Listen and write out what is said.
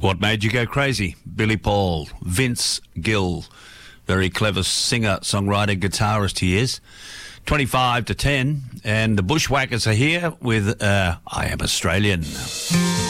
What Made You Go Crazy? Billy Paul. Vince Gill. Very clever singer, songwriter, guitarist he is. 25 to 10. And the Bushwhackers are here with I Am Australian.